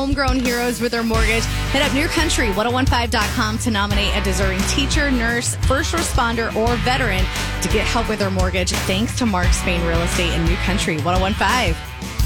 Homegrown heroes with their mortgage. Hit up newcountry1015.com to nominate a deserving teacher, nurse, first responder, or veteran to get help with their mortgage. Thanks to Mark Spain Real Estate and New Country 1015.